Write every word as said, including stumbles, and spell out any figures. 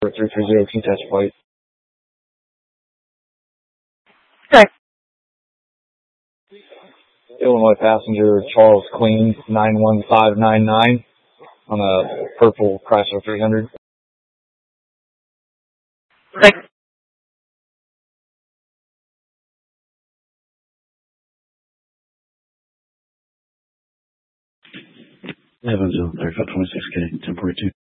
three three zero, can you test flight? Okay. Illinois passenger Charles Queen, nine one five nine nine, on a purple Chrysler three hundred. Okay. Evansville, thirty-five twenty-six K, ten forty-two.